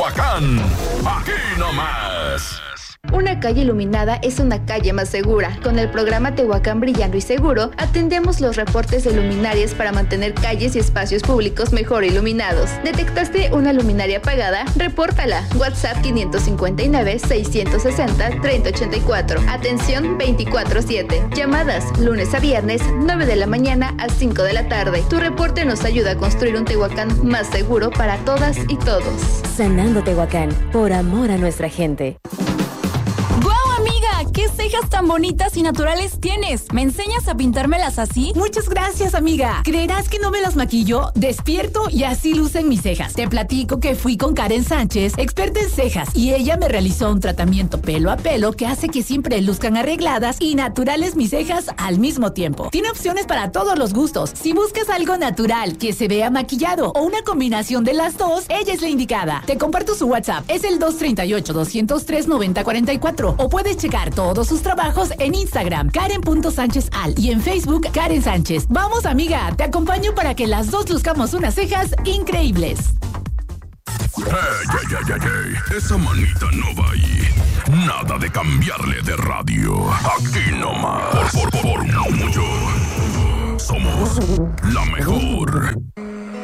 Tehuacán. Aquí nomás. Una calle iluminada es una calle más segura. Con el programa Tehuacán Brillando y Seguro, atendemos los reportes de luminarias para mantener calles y espacios públicos mejor iluminados. ¿Detectaste una luminaria apagada? Repórtala. WhatsApp 559-660-3084. Atención 24/7. Llamadas lunes a viernes, 9 de la mañana a 5 de la tarde. Tu reporte nos ayuda a construir un Tehuacán más seguro para todas y todos. Sanando Tehuacán, por amor a nuestra gente. ¿Qué cejas tan bonitas y naturales tienes? ¿Me enseñas a pintármelas así? Muchas gracias, amiga. ¿Creerás que no me las maquillo? Despierto y así lucen mis cejas. Te platico que fui con Karen Sánchez, experta en cejas, y ella me realizó un tratamiento pelo a pelo que hace que siempre luzcan arregladas y naturales mis cejas al mismo tiempo. Tiene opciones para todos los gustos. Si buscas algo natural, que se vea maquillado o una combinación de las dos, ella es la indicada. Te comparto su WhatsApp. Es el 238-203-9044 o puedes checar todos sus trabajos en Instagram, Karen.SánchezAl, y en Facebook, Karen Sánchez. Vamos, amiga, te acompaño para que las dos luzcamos unas cejas increíbles. Ey, esa manita no va ahí. Nada de cambiarle de radio. Aquí nomás. Por mucho. Somos la mejor.